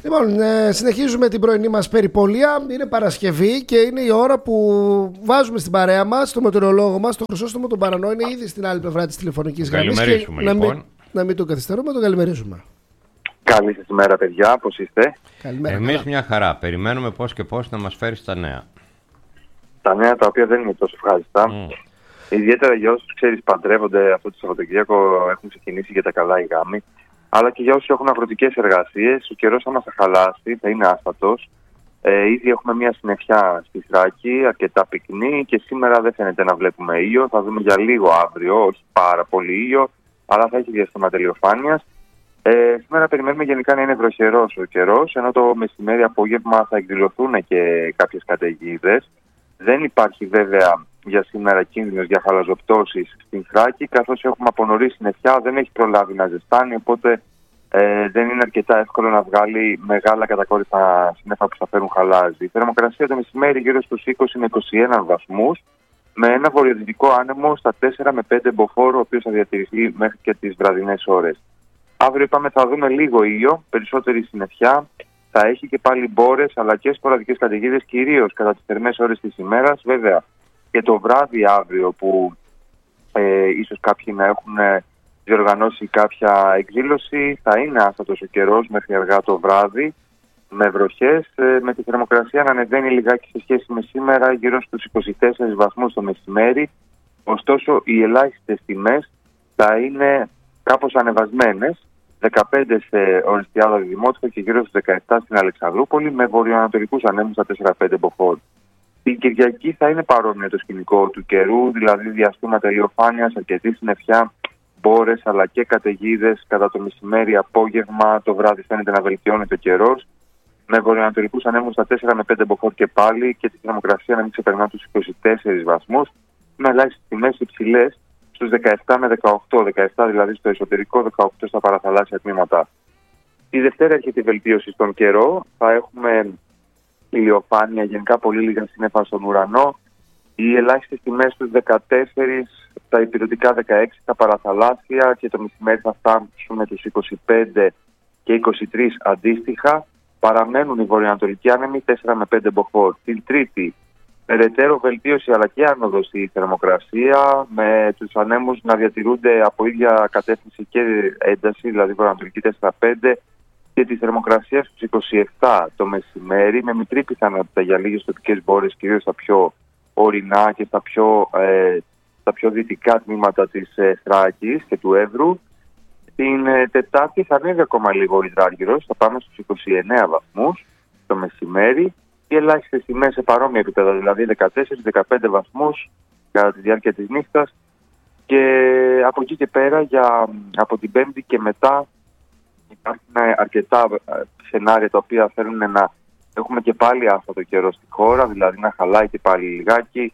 Λοιπόν, συνεχίζουμε την πρωινή μας περιπολία. Είναι Παρασκευή και είναι η ώρα που βάζουμε στην παρέα μας το μετεωρολόγο μας, τον Χρυσόστομο τον Παρανό. Είναι ήδη στην άλλη πλευρά της τηλεφωνικής γραμμής. Καλημερίσουμε λοιπόν. Να μην τον καθυστερούμε, τον καλημερίζουμε. Καλή σας ημέρα, παιδιά. Πώς είστε? Καλημέρα. Εμείς μια χαρά. Περιμένουμε πώς και πώς να μας φέρεις τα νέα. Τα νέα τα οποία δεν είναι τόσο ευχάριστα. Ιδιαίτερα για όσους παντρεύονται αυτό το Σαββατοκύριακο, έχουν ξεκινήσει για τα καλά οι γάμοι. Αλλά και για όσους έχουν αγροτικές εργασίες, ο καιρός θα μας χαλάσει, θα είναι άσφατος. Ήδη έχουμε μια συννεφιά στη Θράκη, αρκετά πυκνή και σήμερα δεν φαίνεται να βλέπουμε ήλιο. Θα δούμε για λίγο αύριο, όχι πάρα πολύ ήλιο, αλλά θα έχει διαστήματα ηλιοφάνειας. Σήμερα περιμένουμε γενικά να είναι βροχερός ο καιρός, ενώ το μεσημέρι απόγευμα θα εκδηλωθούν και κάποιες καταιγίδες. Δεν υπάρχει βέβαια για σήμερα κίνδυνος για χαλαζοπτώσεις στην Θράκη, καθώς έχουμε από νωρίς συννεφιά, δεν έχει προλάβει να ζεστάνει, οπότε δεν είναι αρκετά εύκολο να βγάλει μεγάλα κατακόρυφα σύννεφα που θα φέρουν χαλάζι. Η θερμοκρασία το μεσημέρι γύρω στους 20 με 21 βαθμούς, με ένα βορειοδυτικό άνεμο στα 4 με 5 μποφόρ, ο οποίος θα διατηρηθεί μέχρι και τις βραδινές ώρες. Αύριο είπαμε θα δούμε λίγο ήλιο, περισσότερη συννεφιά, θα έχει και πάλι μπόρες αλλά και σποραδικές καταιγίδες, κυρίως κατά τις θερμές ώρες της ημέρας. Βέβαια και το βράδυ αύριο που ίσως κάποιοι να έχουν διοργανώσει κάποια εκδήλωση, θα είναι άστατος ο καιρός μέχρι αργά το βράδυ με βροχές, με τη θερμοκρασία να ανεβαίνει λιγάκι σε σχέση με σήμερα γύρω στους 24 βαθμούς το μεσημέρι. Ωστόσο οι ελάχιστες τιμές θα είναι κάπως ανεβασμένες, 15 σε Οριστιάδα Δημότυχο και γύρω στους 17 στην Αλεξανδρούπολη, με βορειοανατολικούς ανέμους στα 4-5 μποφόρ. Την Κυριακή θα είναι παρόμοιο το σκηνικό του καιρού, δηλαδή διαστήματα ηλιοφάνειας, αρκετή συννεφιά, μπόρες αλλά και καταιγίδες κατά το μεσημέρι, απόγευμα, το βράδυ φαίνεται να βελτιώνεται ο καιρός, με βορειοανατολικούς ανέμους στα 4 με 5 μποφόρ και πάλι και τη θερμοκρασία να μην ξεπερνά τους 24 βαθμούς, με ελάχιστες τιμές υψηλές στους 17 με 18, 17 δηλαδή στο εσωτερικό, 18 στα παραθαλάσσια τμήματα. Τη Δευτέρα έρχεται η βελτίωση στον καιρό, θα έχουμε ηλιοφάνεια, γενικά πολύ λίγα σύννεφα στον ουρανό, οι ελάχιστες τιμές στους 14, τα υπηρετικά 16 στα παραθαλάσσια και το μεσημέρι θα φτάσουμε τους 25 και 23 αντίστοιχα. Παραμένουν οι βορειοανατολικοί άνεμοι 4 με 5 μποφόρ. Την Τρίτη περαιτέρω βελτίωση αλλά και άνοδος στη θερμοκρασία, με τους ανέμους να διατηρούνται από ίδια κατεύθυνση και ένταση, δηλαδή βορειοανατολική 4-5, και τη θερμοκρασία στους 27 το μεσημέρι, με μικρή πιθανότητα για λίγες τοπικές μπόρες, κυρίως στα πιο ορεινά και στα πιο δυτικά τμήματα της Θράκης και του Εύρου. Την Τετάρτη θα ανέβει ακόμα λίγο ο υδράργυρος, θα πάμε στους 29 βαθμούς το μεσημέρι. Οι ελάχιστες τιμές σε παρόμοια επίπεδα, δηλαδή 14-15 βαθμούς κατά τη διάρκεια της νύχτας, και από εκεί και πέρα από την Πέμπτη και μετά υπάρχουν αρκετά σενάρια τα οποία θέλουν να έχουμε και πάλι άστατο καιρό στη χώρα, δηλαδή να χαλάει και πάλι λιγάκι.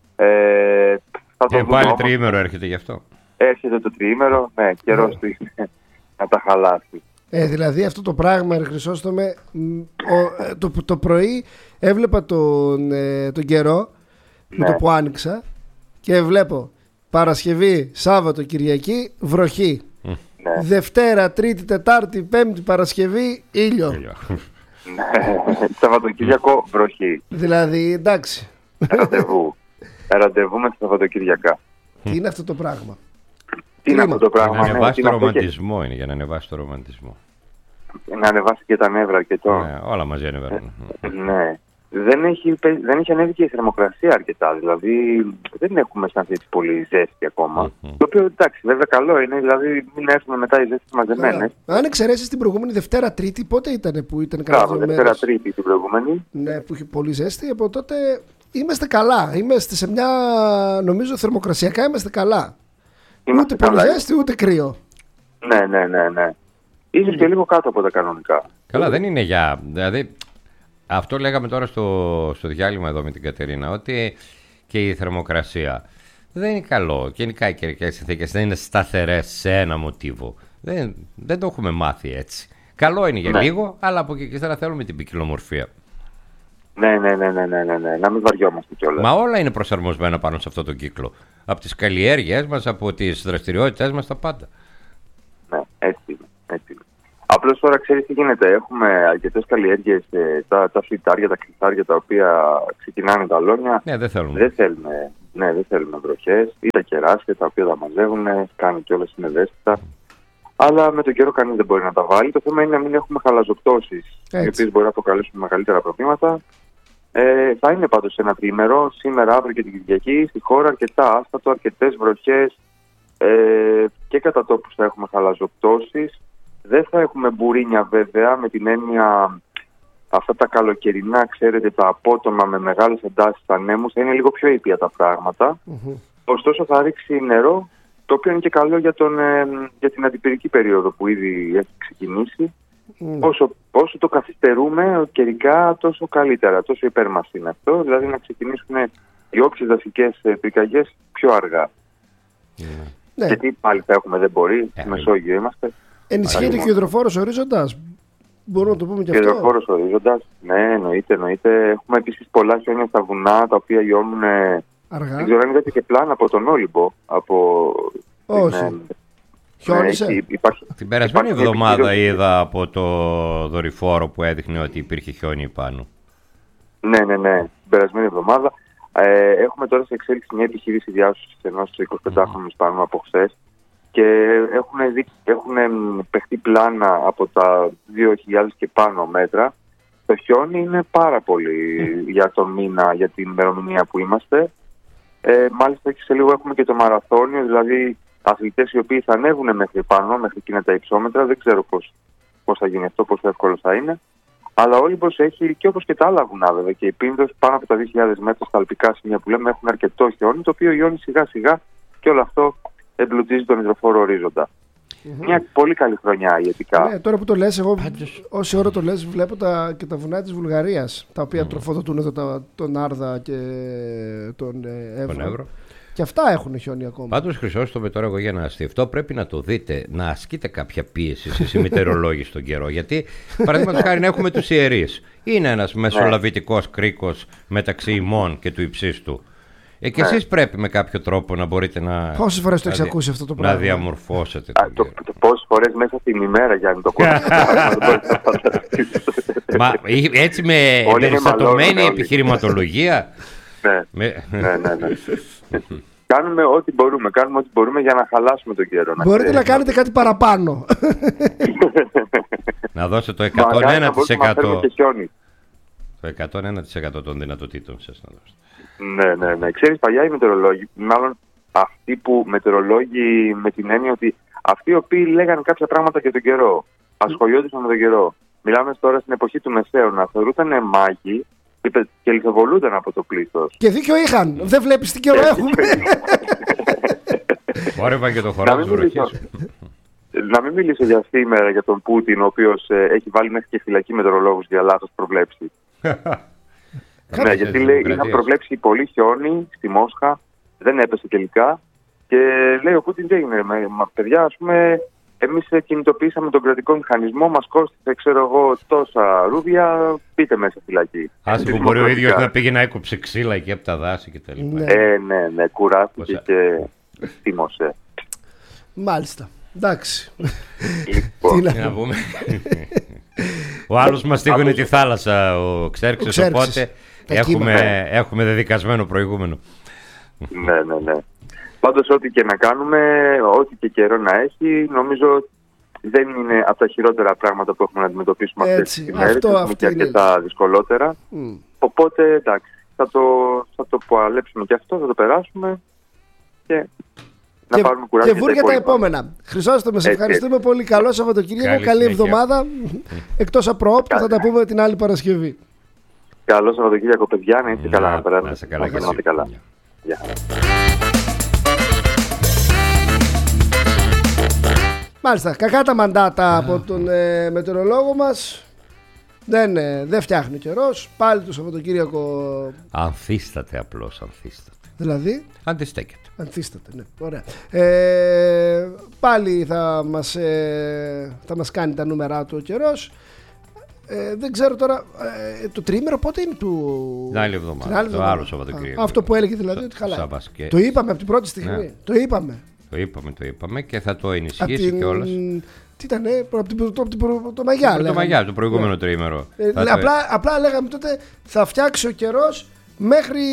Και πάλι τριήμερο έρχεται γι' αυτό. Έρχεται το τριήμερο, ναι, καιρός του είναι να τα χαλάσει. Δηλαδή αυτό το πράγμα, Χρυσόστομε, το πρωί έβλεπα τον καιρό με το που άνοιξα και βλέπω Παρασκευή, Σάββατο, Κυριακή, βροχή. Ναι. Δευτέρα, Τρίτη, Τετάρτη, Πέμπτη, Παρασκευή, ήλιο. Σαββατοκύριακο, βροχή. Δηλαδή, εντάξει. Ραντεβού με τη Σαββατοκυριακά. Τι είναι αυτό το πράγμα? Τι είναι αυτό το πράγμα? Για να ανεβάσει το ρομαντισμό είναι, για να ανεβάσει το ρομαντισμό. Να ανεβάσει και τα νεύρα και το... Ναι, όλα μαζί ανεβαίνουν. Ναι. Δεν έχει ανέβει και η θερμοκρασία αρκετά, δηλαδή δεν έχουμε αισθανθεί πολύ ζέστη ακόμα. Το οποίο εντάξει, βέβαια καλό είναι, δηλαδή μην έρθουμε μετά οι ζέστες μαζεμένες. Αν εξαιρέσεις την προηγούμενη Δευτέρα Τρίτη, πότε ήταν που ήταν κατά 2 μέρες? Δευτέρα Τρίτη την προηγούμενη. Ναι, που είχε πολύ ζέστη, από τότε είμαστε καλά. Είμαστε σε μια, νομίζω θερμοκρασιακά είμαστε καλά. Ούτε πολύ ζέστη, ούτε κρύο. Ναι. Ίσως και λίγο κάτω από τα κανονικά. Καλά, δεν είναι δηλαδή, αυτό λέγαμε τώρα στο διάλειμμα εδώ με την Κατερίνα, ότι και η θερμοκρασία δεν είναι καλό. Γενικά οι καιρικές συνθήκες δεν είναι σταθερές σε ένα μοτίβο. Δεν το έχουμε μάθει έτσι. Καλό είναι για λίγο, αλλά από εκεί και ύστερα θέλουμε την ποικιλομορφία. Ναι. Να μην βαριόμαστε κιόλας. Μα όλα είναι προσαρμοσμένα πάνω σε αυτό το κύκλο. Από τις καλλιέργειές μας, από τις δραστηριότητες μας, τα πάντα. Ναι, έτσι. Απλώς τώρα ξέρεις τι γίνεται. Έχουμε αρκετές καλλιέργειες, τα φυτάρια, τα κρυθάρια τα οποία ξεκινάνε τα αλόνια. Ναι, δεν θέλουμε. Δεν θέλουμε βροχές ή τα κεράσια τα οποία τα μαζεύουν, κάνουν κιόλας είναι ευαίσθητα. Αλλά με τον καιρό κανείς δεν μπορεί να τα βάλει. Το θέμα είναι να μην έχουμε χαλαζοπτώσεις, οι οποίες μπορεί να προκαλέσουν μεγαλύτερα προβλήματα. Θα είναι πάντως ένα τριήμερο, σήμερα, αύριο και την Κυριακή, στη χώρα αρκετά άστατο, αρκετές βροχές και κατά τόπους θα έχουμε χαλαζοπτώσεις. Δεν θα έχουμε μπουρίνια βέβαια, με την έννοια αυτά τα καλοκαιρινά, ξέρετε, τα απότομα με μεγάλες εντάσεις ανέμους, θα είναι λίγο πιο ήπια τα πράγματα. Ωστόσο θα ρίξει νερό, το οποίο είναι και καλό για την αντιπυρική περίοδο που ήδη έχει ξεκινήσει. Όσο το καθυστερούμε καιρικά, τόσο καλύτερα, τόσο υπέρ μας είναι αυτό. Δηλαδή να ξεκινήσουν οι όποιες δασικές πυρκαγιές πιο αργά. Γιατί πάλι θα έχουμε, δεν μπορεί, στη Μεσόγειο είμαστε. Ενισχύεται και ο υδροφόρος ορίζοντας. Μπορούμε να το πούμε και αυτό. Υδροφόρος ορίζοντας, ναι, εννοείται. Έχουμε επίσης πολλά χιόνια στα βουνά, τα οποία λιώνουν αργά. Δεν ξέρω αν είδατε και πλάνα από τον Όλυμπο. Όχι. Χιόνισε. Την περασμένη εβδομάδα είδα από το δορυφόρο που έδειχνε ότι υπήρχε χιόνι πάνω. Ναι. Την περασμένη εβδομάδα. Έχουμε τώρα σε εξέλιξη μια επιχείρηση διάσωσης ενός 25χρονου Ισπανού από χθες και έχουν παιχτεί πλάνα από τα 2.000 και πάνω μέτρα. Το χιόνι είναι πάρα πολύ για τον μήνα, για την ημερομηνία που είμαστε. Μάλιστα και σε λίγο έχουμε και το μαραθώνιο, δηλαδή αθλητές οι οποίοι θα ανέβουν μέχρι πάνω, μέχρι εκείνα τα υψόμετρα. Δεν ξέρω πώς θα γίνει αυτό, πόσο εύκολο θα είναι. Αλλά ο Όλυμπος έχει, και όπως και τα άλλα βουνά βέβαια, και η Πίνδος πάνω από τα 2.000 μέτρα στα αλπικά σημεία που λέμε έχουν αρκετό χιόνι, το οποίο λιώνει σιγά σιγά και όλο αυτό εμπλουτίζει τον υδροφόρο ορίζοντα. Μια πολύ καλή χρονιά ειδικά. Ναι, τώρα που το λες, εγώ όση ώρα το λες βλέπω και τα βουνά της Βουλγαρίας, τα οποία τροφοδοτούν εδώ τον Άρδα και τον Εύρο. Και αυτά έχουν χιόνι ακόμα. Πάντως, Χρυσόστομε, τώρα εγώ για να αστιευτώ πρέπει να το δείτε, να ασκείτε κάποια πίεση εσείς οι μετεωρολόγοι στον καιρό. Γιατί, παραδείγματος χάρη, έχουμε τους ιερείς. Είναι ένας μεσολαβητικός κρίκος μεταξύ ημών και του υψίστου. Και εσείς πρέπει με κάποιο τρόπο να μπορείτε να. Πόσες φορές το έχεις ακούσει αυτό το πράγμα? Να διαμορφώσετε. Πόσες φορές μέσα στην ημέρα, Γιάννη, το κόσμο. Μα έτσι με περιστατωμένη επιχειρηματολογία. Ναι. Κάνουμε ό,τι μπορούμε για να χαλάσουμε τον καιρό. Μπορείτε να κάνετε κάτι παραπάνω. Να δώσετε το 101%. Το 101% των δυνατοτήτων σας να δώσετε. Ναι. Ξέρεις, παλιά οι μετεωρολόγοι, μάλλον αυτοί που μετεωρολόγοι με την έννοια ότι αυτοί οι οποίοι λέγανε κάποια πράγματα για τον καιρό, ασχολιόντουσαν με τον καιρό. Μιλάμε τώρα στην εποχή του Μεσαίωνα, θεωρούταν μάγοι και λιθοβολούνταν από το πλήθος. Και δίκιο είχαν. Δεν βλέπεις τι καιρό έχουμε. Φόρευαν και το χωρά της βροχής. Να μην μιλήσω για σήμερα για τον Πούτιν, ο οποίος έχει βάλει μέχρι και φυλακή μετεωρολόγους για λάθος προβλέψη. Ναι, γιατί λέει είχαν προβλέψει πολύ χιόνι στη Μόσχα, δεν έπεσε τελικά. Και λέει ο Πούτιν τι έγινε, παιδιά, ας πούμε, εμείς κινητοποιήσαμε τον κρατικό μηχανισμό, μας κόστησε, ξέρω εγώ, τόσα ρούδια, πείτε μέσα φυλακή. Ας που μπορεί ο ίδιος να πήγε να έκοψε ξύλα εκεί από τα δάση και τα λοιπά. Ναι, κουράστηκε και θύμωσε. Μάλιστα, εντάξει. Τι να πούμε. Ο άλλος μας τίγωνε τη θάλασσα, ο Ξέρξης, οπότε έχουμε δεδικασμένο προηγούμενο. Ναι. Πάντως ό,τι και να κάνουμε, ό,τι και καιρό να έχει, νομίζω δεν είναι από τα χειρότερα πράγματα που έχουμε να αντιμετωπίσουμε αυτές τις ημέρες. Έχουμε και αρκετά δυσκολότερα. Οπότε εντάξει, θα το παλέψουμε και αυτό, θα το περάσουμε και να πάρουμε κουράγιο. Και βούρια τα επόμενα. Χρυσόστομε, σε ευχαριστούμε πολύ. Καλό Σαββατοκύριακο, καλή εβδομάδα. Εκτός απροόπτου, θα τα πούμε την άλλη Παρασκευή. Καλό Σαββατοκύριακο, παιδιά, να είστε καλά, να περάσετε. Να περνάτε καλά. Γεια. Μάλιστα, κακά τα μαντάτα από τον μετεωρολόγο μας. Δεν φτιάχνει καιρός. Πάλι το Σαββατοκύριακο. Ανθίσταται απλώς, ανθίσταται. Δηλαδή. Αντιστέκεται. Ανθίσταται, ναι. Ωραία. Πάλι θα μας κάνει τα νούμερά του ο καιρός. Δεν ξέρω τώρα, το τριήμερο πότε είναι την άλλη εβδομάδα. Το άλλο Σαββατοκύριακο. Αυτό που έλεγε δηλαδή ότι χαλάει. Το είπαμε από την πρώτη στιγμή. Ναι. Το είπαμε και θα το ενισχύσει κιόλας. Τι ήταν, το Μαγιά. Το Μαγιά, το προηγούμενο τριήμερο. Απλά λέγαμε τότε θα φτιάξει ο καιρός μέχρι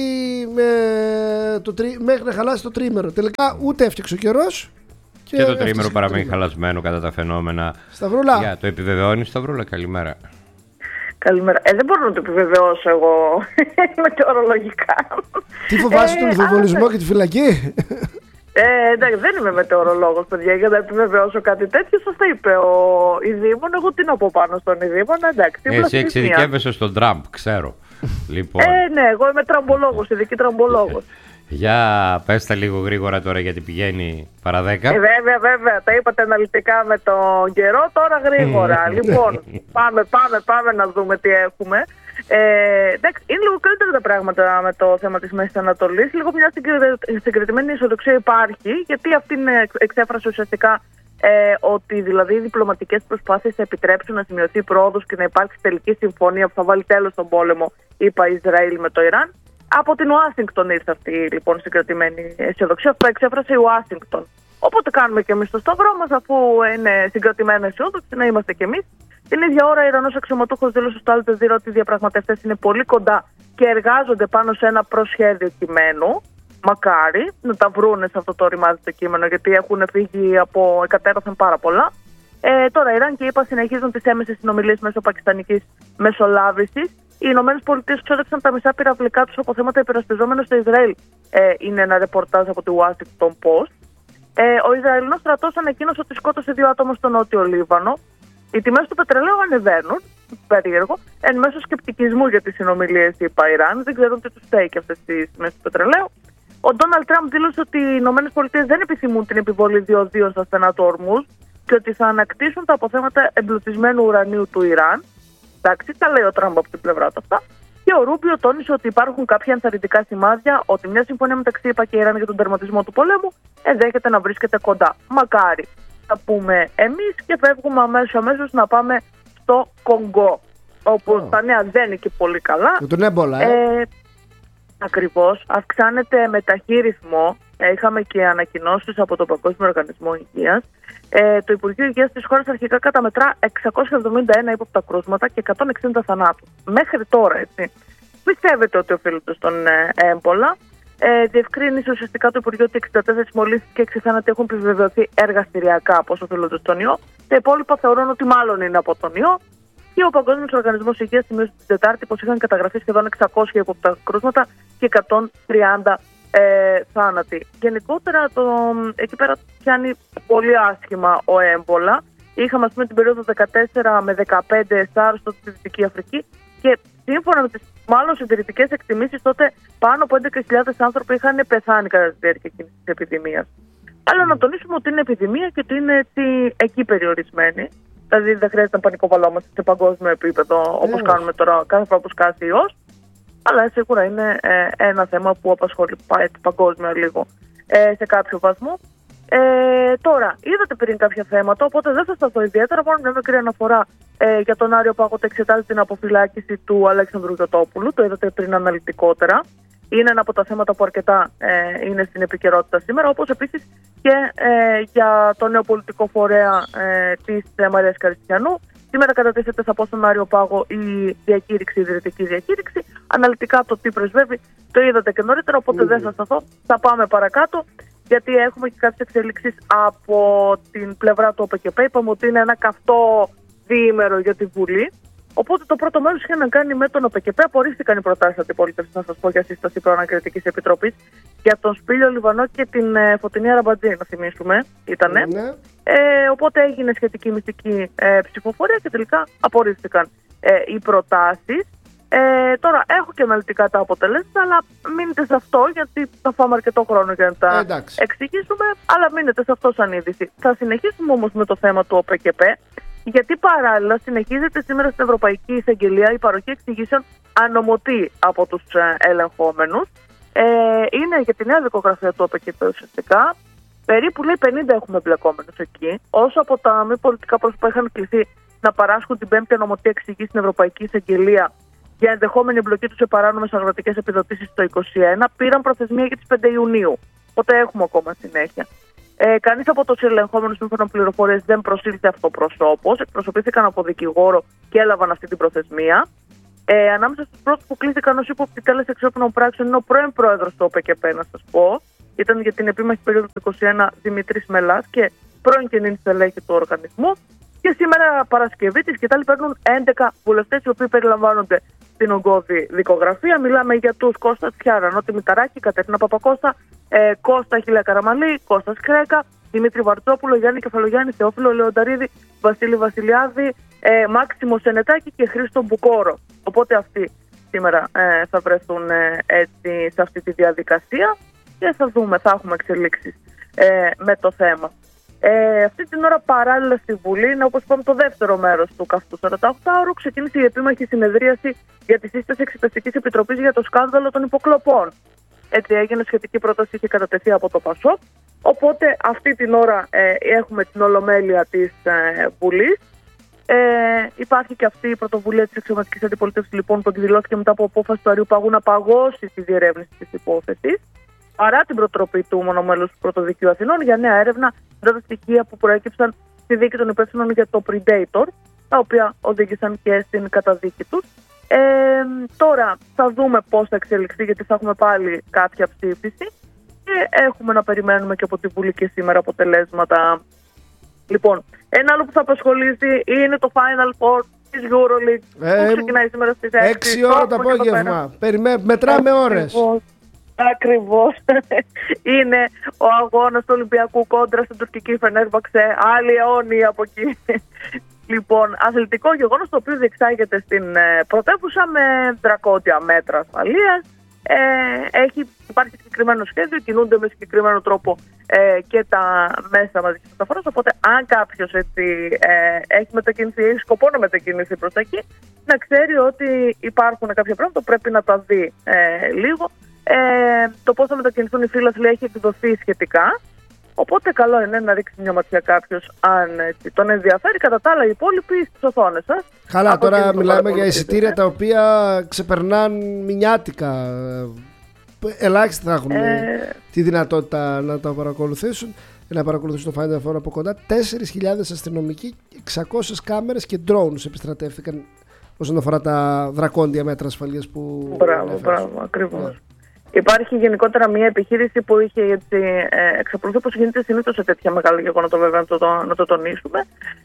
να χαλάσει το τρίμερο. Τελικά ούτε έφτιαξε ο καιρός. Και το τρίμερο παραμένει χαλασμένο κατά τα φαινόμενα. Σταυρούλα. Το επιβεβαιώνει, Σταυρούλα, καλημέρα. Καλημέρα. Δεν μπορώ να το επιβεβαιώσω εγώ μετεωρολογικά. Τι φοβάσαι, τον υφοβολισμό και τη φυλακή? Εντάξει, δεν είμαι μετεωρολόγος, παιδιά, για να επιβεβαιώσω κάτι τέτοιο. Σας τα είπε ο Ιδήμων. Εγώ τι να πω πάνω στον Ιδήμων, εντάξει. Εσύ εξειδικεύεσαι στον Τραμπ, ξέρω. Λοιπόν. Ναι, εγώ είμαι τραμπολόγος, ειδική τραμπολόγος. Για πες τα λίγο γρήγορα τώρα, γιατί πηγαίνει παρά 10. Βέβαια, τα είπατε αναλυτικά με τον καιρό, τώρα γρήγορα. Λοιπόν, πάμε να δούμε τι έχουμε. Εντάξει, είναι λίγο καλύτερα τα πράγματα με το θέμα της Μέσης Ανατολής. Λίγο μια συγκεκριμένη ισορροπία υπάρχει, γιατί αυτή είναι εξέφραση ουσιαστικά ότι δηλαδή οι διπλωματικές προσπάθειες θα επιτρέψουν να σημειωθεί πρόοδος και να υπάρξει τελική συμφωνία που θα βάλει τέλος στον πόλεμο, είπα, Ισραήλ με το Ιράν. Από την Ουάσιγκτον ήρθε αυτή λοιπόν η συγκρατημένη αισιοδοξία. Αυτό εξέφρασε η Ουάσιγκτον. Οπότε κάνουμε και εμείς το σταυρό μας, αφού είναι συγκρατημένα αισιόδοξοι, να είμαστε κι εμείς. Την ίδια ώρα, ο Ιρανός αξιωματούχος δήλωσε στο Al Jazeera ότι οι διαπραγματευτές είναι πολύ κοντά και εργάζονται πάνω σε ένα προσχέδιο κειμένου. Μακάρι να τα βρούνε σε αυτό το ρημάδι κείμενο, γιατί έχουν φύγει από εκατέρωθεν πάρα πολλά. Τώρα, Ιράν και ΗΠΑ συνεχίζουν τις έμεσες συνομιλίες μέσω πακιστανικής μεσολάβησης. Οι Ηνωμένες Πολιτείες ξόδεψαν τα μισά πυραυλικά τους από θέματα υπερασπιζόμενων στο Ισραήλ. Είναι ένα ρεπορτάζ από τη Washington Post. Ο Ισραηλινός στρατός ανακοίνωσε ότι σκότωσε 2 άτομα στο Νότιο Λίβανο. Οι τιμές του πετρελαίου ανεβαίνουν, περίεργο, εν μέσω σκεπτικισμού για τις συνομιλίες ΗΠΑ-Ιράν. Δεν ξέρουν τι τους στέκει αυτές τις τιμές του πετρελαίου. Ο Ντόναλντ Τραμπ δήλωσε ότι οι Ηνωμένες Πολιτείες δεν επιθυμούν την επιβολή διοδίων στα στενά του Ορμούζ και ότι θα ανακτήσουν τα αποθέματα εμπλουτισμένου ουρανίου του Ιράν. Εντάξει, τα λέει ο Τραμπ από την πλευρά του αυτά. Και ο Ρούμπιο τόνισε ότι υπάρχουν κάποια ενθαρρυντικά σημάδια ότι μια συμφωνία μεταξύ ΗΠΑ και Ιράν για τον τερματισμό του πολέμου ενδέχεται να βρίσκεται κοντά. Μακάρι. Θα πούμε εμείς και φεύγουμε αμέσως να πάμε στο Κονγκό, όπου τα νέα δεν είναι και πολύ καλά. Με τον έμπολα, Ακριβώς. Αυξάνεται με ταχύ ρυθμό. Είχαμε και ανακοινώσεις από τον Παγκόσμιο Οργανισμό Υγείας. Το Υπουργείο Υγείας της χώρας αρχικά καταμετρά 671 ύποπτα κρούσματα και 160 θανάτους. Μέχρι τώρα, έτσι. Πιστεύετε ότι οφείλεται στον έμπολα. Διευκρίνησε ουσιαστικά το Υπουργείο ότι 64 μολύνσεις και 6 θάνατοι έχουν επιβεβαιωθεί εργαστηριακά πως οφείλονται στον ιό. Τα υπόλοιπα θεωρούν ότι μάλλον είναι από τον ιό. Και ο Παγκόσμιος Οργανισμός Υγείας σημείωσε την Τετάρτη πως είχαν καταγραφεί σχεδόν 600 ύποπτα κρούσματα και 130 θάνατοι. Γενικότερα εκεί πέρα πιάνει πολύ άσχημα ο έμπολα. Είχαμε ας πούμε την περίοδο 14 με 15 SARS στη Δυτική Αφρική και σύμφωνα με τις μάλλον συντηρητικές εκτιμήσεις τότε πάνω από 11.000 άνθρωποι είχαν πεθάνει κατά τη διάρκεια εκείνης της επιδημίας. Αλλά να τονίσουμε ότι είναι επιδημία και ότι είναι έτσι εκεί περιορισμένη. Δηλαδή δεν χρειάζεται να πανικοβαλόμαστε σε παγκόσμιο επίπεδο όπως κάνουμε τώρα κάθε φορά που σκάσει ιός. Αλλά σίγουρα είναι ένα θέμα που απασχολεί παγκόσμια λίγο σε κάποιο βαθμό. Τώρα, είδατε πριν κάποια θέματα, οπότε δεν θα σταθώ ιδιαίτερα. Μόνο μια μικρή αναφορά για τον Άριο Πάγο ότι εξετάζει την αποφυλάκηση του Αλέξανδρου Γιωτόπουλου. Το είδατε πριν αναλυτικότερα. Είναι ένα από τα θέματα που αρκετά είναι στην επικαιρότητα σήμερα. Όπως επίσης και για το νέο πολιτικό φορέα της Μαρίας Καριστιανού. Σήμερα κατατίθεται από τον Άριο Πάγο η διακήρυξη, η ιδρυτική διακήρυξη. Αναλυτικά το τι πρεσβεύει το είδατε και νωρίτερα, οπότε δεν θα σταθώ. Θα πάμε παρακάτω, γιατί έχουμε και κάποιες εξελίξεις από την πλευρά του ΟΠΚΠ. Είπαμε ότι είναι ένα καυτό διήμερο για τη Βουλή. Οπότε το πρώτο μέρος είχε να κάνει με τον ΟΠΚΠ. Απορρίφθηκαν οι προτάσεις αντιπολίτευσης, να σας πω, για σύσταση προανακριτικής επιτροπής για τον Σπύλιο Λιβανό και την Φωτεινή Αραμπατζή, να θυμίσουμε, ήτανε. Ναι. Οπότε έγινε σχετική μυστική ψηφοφορία και τελικά απορρίφθηκαν οι προτάσεις. Τώρα έχω και αναλυτικά τα αποτελέσματα, αλλά μείνετε σε αυτό, γιατί θα φάμε αρκετό χρόνο για να τα εξηγήσουμε. Αλλά μείνετε σε αυτό σαν είδηση. Θα συνεχίσουμε όμως με το θέμα του ΟΠΚΠ. Γιατί παράλληλα συνεχίζεται σήμερα στην Ευρωπαϊκή Εισαγγελία η παροχή εξηγήσεων ανομωτή από τους ελεγχόμενους. Είναι για τη νέα δικογραφία του ΟΠΚΠ ουσιαστικά. Περίπου λέει 50 έχουμε εμπλεκόμενους εκεί. Όσο από τα μη πολιτικά πρόσωπα είχαν κληθεί να παράσχουν την πέμπτη ανομωτή εξηγήση στην Ευρωπαϊκή Εισαγγελία για ενδεχόμενη εμπλοκή τους σε παράνομες αγροτικές επιδοτήσεις το 2021, πήραν προθεσμία για τις 5 Ιουνίου. Οπότε έχουμε ακόμα συνέχεια. Κανείς από τους ελεγχόμενους, σύμφωνα με πληροφορίες, δεν προσήλθε αυτοπροσώπως. Εκπροσωπήθηκαν από δικηγόρο και έλαβαν αυτή την προθεσμία. Ανάμεσα στους πρώτους που κλήθηκαν ως ύποπτοι τέλεση εξώπινων πράξεων είναι ο πρώην πρόεδρος του ΟΠΕΚΕΠΕ, να σας πω. Ήταν για την επίμαχη περίοδο του 2021 Δημήτρης Μελάς και πρώην καινή στελέχη του οργανισμού. Και σήμερα Παρασκευή τη σκητάλη παίρνουν 11 βουλευτές, οι οποίοι περιλαμβάνονται στην ογκώδη δικογραφία. Μιλάμε για τους Κώστα Τσιάρα, Νότι Μηταράκη, Κατερίνα Παπακώστα, Κώστα Χίλια Καραμαλή, Κώστας Κρέκα, Δημήτρη Βαρτζόπουλο, Γιάννη Κεφαλογιάννη, Θεόφιλο Λεονταρίδη, Βασίλη Βασιλιάδη, Μάξιμο Σενετάκη και Χρήστο Μπουκόρο. Οπότε αυτοί σήμερα θα βρεθούν έτσι σε αυτή τη διαδικασία και θα δούμε, θα έχουμε εξελίξεις με το θέμα. Αυτή την ώρα παράλληλα στη Βουλή είναι, όπως είπαμε, το δεύτερο μέρος του καυτού 48ωρου. Ξεκίνησε η επίμαχη συνεδρίαση για τη σύσταση Εξεταστικής Επιτροπής για το σκάνδαλο των υποκλοπών. Έτσι έγινε, σχετική πρόταση είχε κατατεθεί από το ΠΑΣΟΚ. Οπότε αυτή την ώρα έχουμε την ολομέλεια της Βουλής. Υπάρχει και αυτή η πρωτοβουλία της Αξιωματικής Αντιπολίτευσης, λοιπόν, που εκδηλώθηκε μετά από απόφαση του Αριού Παγού να παγώσει τη διερεύνηση της υπόθεσης, παρά την προτροπή του μονομέλους του Πρωτοδικείου Αθηνών για νέα έρευνα μετά τα στοιχεία που προέκυψαν στη δίκη των υπεύθυνων για το Predator, τα οποία οδήγησαν και στην καταδίκη τους. Τώρα θα δούμε πώς θα εξελιχθεί, γιατί θα έχουμε πάλι κάποια ψήφιση και έχουμε να περιμένουμε και από τη Βουλή και σήμερα αποτελέσματα. Λοιπόν, ένα άλλο που θα απασχολήσει είναι το Final Four της EuroLeague, που ξεκινάει σήμερα στις 6 ώρα το απόγευμα. Μετράμε ώρες. Ακριβώς. Είναι ο αγώνας του Ολυμπιακού κόντρα στην τουρκική Φενέρμπαξε. Άλλη αιώνια από εκεί. Λοιπόν, αθλητικό γεγονός το οποίο διεξάγεται στην πρωτεύουσα με δρακόντια μέτρα ασφαλείας. Υπάρχει συγκεκριμένο σχέδιο, κινούνται με συγκεκριμένο τρόπο και τα μέσα μαζικής μεταφοράς. Οπότε, αν κάποιος έχει μετακινηθεί ή σκοπό να μετακινηθεί προς τα εκεί, να ξέρει ότι υπάρχουν κάποια πράγματα που πρέπει να τα δει λίγο. Το πώς θα μετακινηθούν οι φύλαθλοι έχει εκδοθεί σχετικά. Οπότε καλό είναι να ρίξει μια ματιά κάποιος αν τον ενδιαφέρει. Κατά τα άλλα, οι υπόλοιποι στις οθόνες σας. Καλά, τώρα μιλάμε για εισιτήρια τα οποία ξεπερνάν μηνιάτικα. Ελάχιστοι θα έχουν τη δυνατότητα να τα παρακολουθήσουν. Να παρακολουθήσουν το Final Four από κοντά. 4.000 αστυνομικοί, 600 κάμερες και drones επιστρατεύτηκαν όσον αφορά τα δρακόντια μέτρα ασφαλείας που. Μπράβο, ακριβώς. Υπάρχει γενικότερα μια επιχείρηση που είχε εξαπλωθεί, όπως γίνεται συνήθως σε τέτοια μεγάλα γεγονότα, βέβαια, να το τονίσουμε.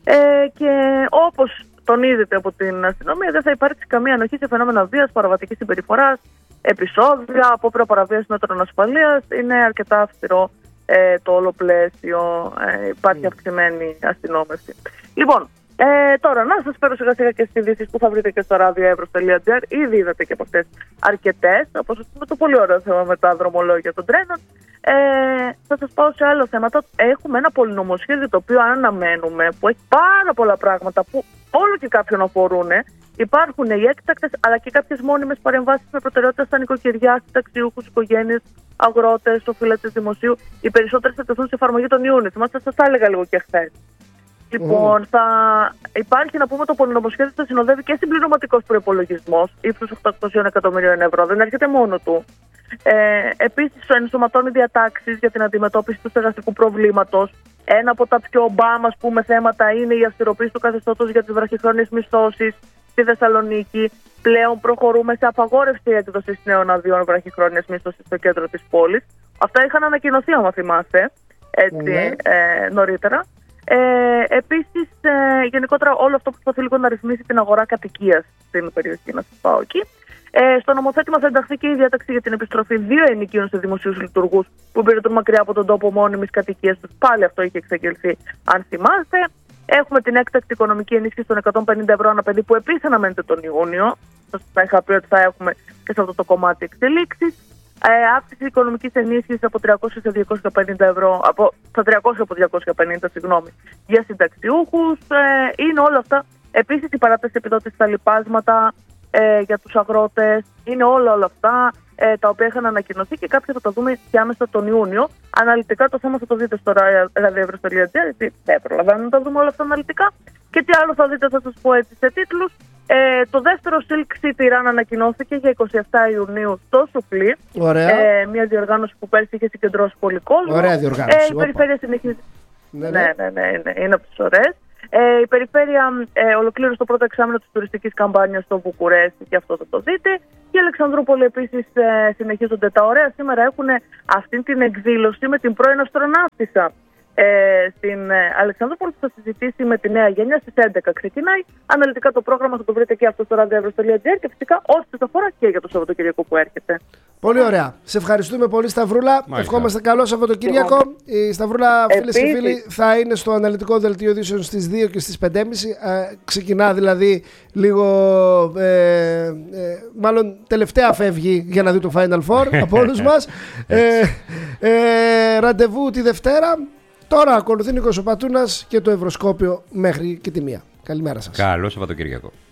Και όπως τονίζεται από την αστυνομία, δεν θα υπάρξει καμία ανοχή σε φαινόμενα βίας, παραβατικής συμπεριφοράς, επεισόδια, απόπειρα παραβίαση μέτρων ασφαλείας. Είναι αρκετά αυστηρό το όλο πλαίσιο. Υπάρχει αυξημένη αστυνόμευση. Λοιπόν, τώρα να σας φέρω σιγά σιγά και στις ειδήσεις που θα βρείτε και στο radioevros.gr. Ήδη είδατε και από αυτές αρκετές, όπως με το πολύ ωραίο θέμα με τα δρομολόγια των τρένων. Θα σας πάω σε άλλα θέματα. Έχουμε ένα πολυνομοσχέδιο το οποίο αναμένουμε, που έχει πάρα πολλά πράγματα που όλο και κάποιον αφορούν. Υπάρχουν οι έκτακτες αλλά και κάποιες μόνιμες παρεμβάσεις με προτεραιότητα στα νοικοκυριά, συνταξιούχους, οικογένειες, αγρότες, οφειλέτες δημοσίου. Οι περισσότερες θα τεθούν σε εφαρμογή τον Ιούνιο. Θυμάστε, σας τα έλεγα λίγο και χθες. Λοιπόν, θα υπάρχει, να πούμε, το πολυνομοσχέδιο θα συνοδεύει και συμπληρωματικός προϋπολογισμός ύψους 800 εκατομμυρίων ευρώ. Δεν έρχεται μόνο του. Επίσης, ενσωματώνει διατάξεις για την αντιμετώπιση του στεγαστικού προβλήματος. Ένα από τα πιο μπαμ, ας πούμε, θέματα είναι η αυστηροποίηση του καθεστώτος για τις βραχυχρόνιες μισθώσεις στη Θεσσαλονίκη. Πλέον προχωρούμε σε απαγόρευση έκδοσης νέων αδειών βραχυχρόνιες μισθώσεις στο κέντρο της πόλης. Αυτά είχαν ανακοινωθεί, άμα θυμάστε, νωρίτερα. Επίσης, γενικότερα όλο αυτό που προσπαθεί λίγο να ρυθμίσει την αγορά κατοικίας στην περιοχή, να σας πάω εκεί. Στο νομοθέτημα θα ενταχθεί και η διάταξη για την επιστροφή 2 ενοικίων σε δημοσίους λειτουργούς που υπηρετούν μακριά από τον τόπο μόνιμης κατοικίας τους. Πάλι αυτό είχε εξαγγελθεί, αν θυμάστε. Έχουμε την έκτακτη οικονομική ενίσχυση των 150 ευρώ ανά παιδί, που επίσης αναμένεται τον Ιούνιο. Σας είχα πει ότι θα έχουμε και σε αυτό το κομμάτι εξελίξεις. Αύξηση οικονομικής ενίσχυσης από 300 σε 250 ευρώ, από 300 από 250, για συνταξιούχους. Είναι όλα αυτά. Επίσης, η παράταση επιδότησης στα λοιπάσματα για τους αγρότες. Είναι όλα αυτά τα οποία είχαν ανακοινωθεί και κάποια θα τα δούμε και άμεσα τον Ιούνιο. Αναλυτικά το θέμα θα το δείτε στο radioevros.gr, γιατί δεν προλαβαίνουμε να τα δούμε όλα αυτά αναλυτικά. Και τι άλλο θα δείτε, θα σας πω έτσι σε τίτλους. Το δεύτερο Silk City Run ανακοινώθηκε για 27 Ιουνίου στο Σουφλί. Μια διοργάνωση που πέρσι είχε συγκεντρώσει πολύ κόσμο. Ωραία διοργάνωση. Η περιφέρεια συνεχίζει. Ναι, είναι από τις ωραίες. Η περιφέρεια ολοκλήρωσε το πρώτο εξάμηνο της τουριστικής καμπάνιας στο Βουκουρέστι, και αυτό θα το δείτε. Και η Αλεξανδρούπολη επίσης συνεχίζονται τα ωραία. Σήμερα έχουν αυτή την εκδήλωση με την πρώην αστροναύτισσα στην Αλεξανδρούπολη, που θα συζητήσει με τη νέα γενιά. Στις 11 ξεκινάει. Αναλυτικά το πρόγραμμα θα το βρείτε και αυτό στο radioevrus.gr, και φυσικά ό,τι σας αφορά και για το Σαββατοκύριακο που έρχεται. Πολύ ωραία. Σε ευχαριστούμε πολύ, Σταυρούλα. Μάλιστα. Ευχόμαστε καλό Σαββατοκύριακο. Η Σταυρούλα, φίλες και φίλοι, θα είναι στο αναλυτικό δελτίο ειδήσεων στις 2 και στις 5.30. Ξεκινά δηλαδή λίγο. Μάλλον τελευταία φεύγει για να δει το Final Four από όλους μας. Ραντεβού τη Δευτέρα. Τώρα ακολουθεί Νίκος ο Πατούνας και το Ευρωσκόπιο μέχρι και τη 1. Καλημέρα σας. Καλό Σαββατοκύριακο.